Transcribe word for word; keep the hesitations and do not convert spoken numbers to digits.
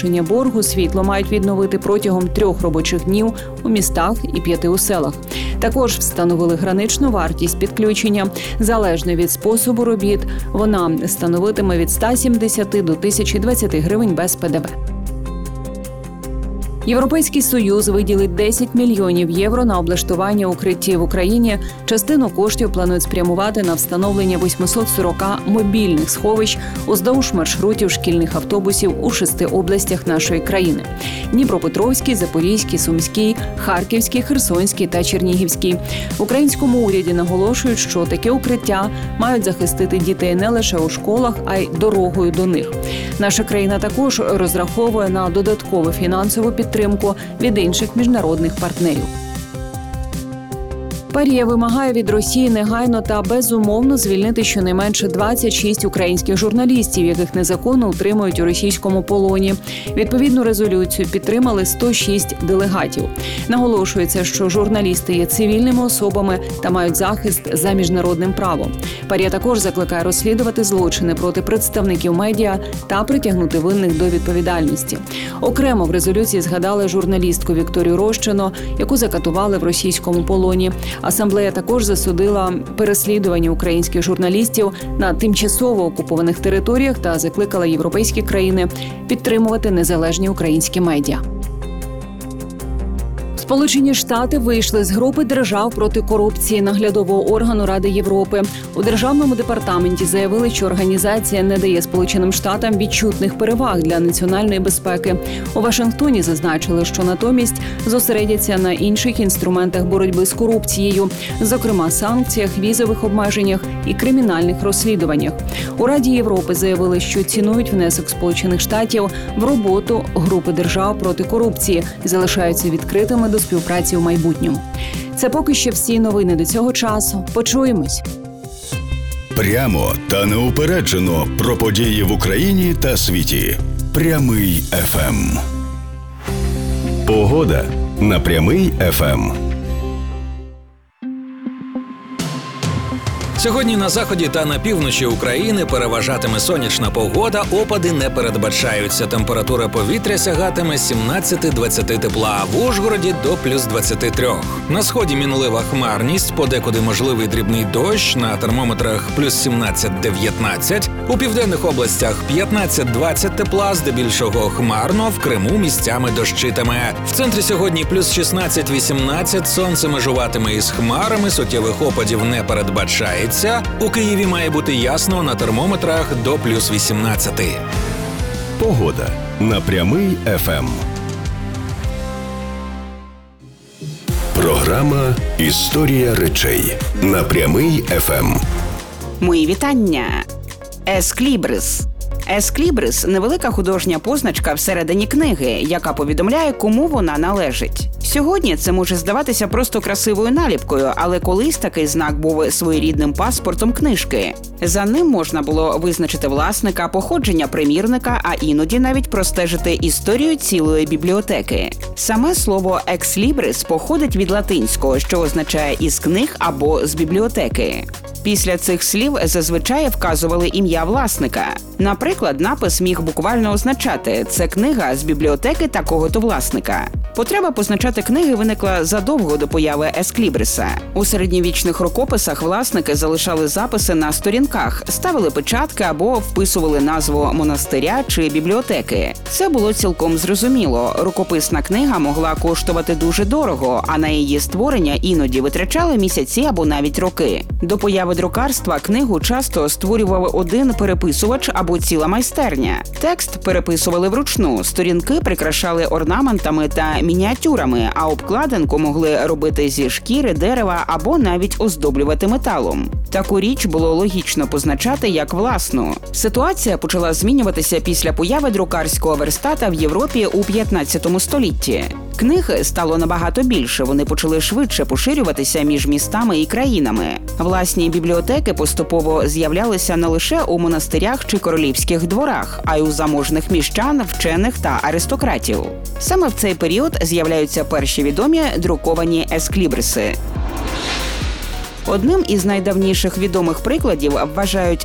погашення боргу світло мають відновити протягом трьох робочих днів у містах і п'яти у селах. Також встановили граничну вартість підключення. Залежно від способу робіт, вона становитиме від ста сімдесяти до тисячі двадцяти гривень без Пе Де Ве. Європейський Союз виділить десять мільйонів євро на облаштування укриттів в Україні. Частину коштів планують спрямувати на встановлення восьмисот сорока мобільних сховищ уздовж маршрутів шкільних автобусів у шести областях нашої країни – Дніпропетровській, Запорізькій, Сумській, Харківській, Херсонській та Чернігівській. В українському уряді наголошують, що таке укриття мають захистити дітей не лише у школах, а й дорогою до них. Наша країна також розраховує на додаткову фінансову підтримку від інших міжнародних партнерів. Парія вимагає від Росії негайно та безумовно звільнити щонайменше двадцять шість українських журналістів, яких незаконно утримують у російському полоні. Відповідну резолюцію підтримали сто шість делегатів. Наголошується, що журналісти є цивільними особами та мають захист за міжнародним правом. Парія також закликає розслідувати злочини проти представників медіа та притягнути винних до відповідальності. Окремо в резолюції згадали журналістку Вікторію Рощину, яку закатували в російському полоні. Асамблея також засудила переслідування українських журналістів на тимчасово окупованих територіях та закликала європейські країни підтримувати незалежні українські медіа. Сполучені Штати вийшли з групи держав проти корупції наглядового органу Ради Європи. У Державному департаменті заявили, що організація не дає Сполученим Штатам відчутних переваг для національної безпеки. У Вашингтоні зазначили, що натомість зосередяться на інших інструментах боротьби з корупцією, зокрема санкціях, візових обмеженнях і кримінальних розслідуваннях. У Раді Європи заявили, що цінують внесок Сполучених Штатів в роботу групи держав проти корупції і залишаються відкритими до співпраці в майбутньому. Це поки що всі новини до цього часу. Почуємось. Прямо та неупереджено про події в Україні та світі. Прямий еф ем. Погода на Прямий еф ем. Сьогодні на заході та на півночі України переважатиме сонячна погода, опади не передбачаються. Температура повітря сягатиме сімнадцять-двадцять тепла, в Ужгороді до плюс двадцять три. На сході мінлива хмарність, подекуди можливий дрібний дощ, на термометрах плюс сімнадцять-дев'ятнадцять. У південних областях п'ятнадцять-двадцять тепла, здебільшого хмарно, в Криму місцями дощитиме. В центрі сьогодні плюс шістнадцять-вісімнадцять, сонце межуватиме із хмарами, суттєвих опадів не передбачається. У Києві має бути ясно, на термометрах до плюс вісімнадцять. Погода на Прямий еф ем. Програма «Історія речей» на Прямий еф ем. Мої вітання. Есклібрис. Есклібрис – невелика художня позначка всередині книги, яка повідомляє, кому вона належить. Сьогодні це може здаватися просто красивою наліпкою, але колись такий знак був своєрідним паспортом книжки. За ним можна було визначити власника, походження примірника, а іноді навіть простежити історію цілої бібліотеки. Саме слово «екслібрис» походить від латинського, що означає «із книг» або «з бібліотеки». Після цих слів зазвичай вказували ім'я власника. Наприклад, напис міг буквально означати «це книга з бібліотеки такого-то власника». Потреба позначати книги виникла задовго до появи есклібриса. У середньовічних рукописах власники залишали записи на сторінках, ставили печатки або вписували назву монастиря чи бібліотеки. Це було цілком зрозуміло. Рукописна книга могла коштувати дуже дорого, а на її створення іноді витрачали місяці або навіть роки. До появи друкарства книгу часто створював один переписувач або ціла майстерня. Текст переписували вручну, сторінки прикрашали орнаментами та мініатюрами, а обкладинку могли робити зі шкіри, дерева або навіть оздоблювати металом. Таку річ було логічно позначати як власну. Ситуація почала змінюватися після появи друкарського верстата в Європі у п'ятнадцятому столітті. Книг стало набагато більше, вони почали швидше поширюватися між містами і країнами. Власні бібліотеки поступово з'являлися не лише у монастирях чи королівських дворах, а й у заможних міщан, вчених та аристократів. Саме в цей період з'являються перші відомі друковані есклібриси. Одним із найдавніших відомих прикладів вважають